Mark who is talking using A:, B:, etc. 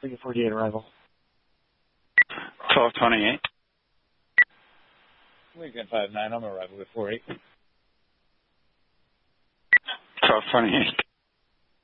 A: Lincoln 48 arrival.
B: 1228.
C: Lincoln 59, I'm arrival with 48.
B: 1228.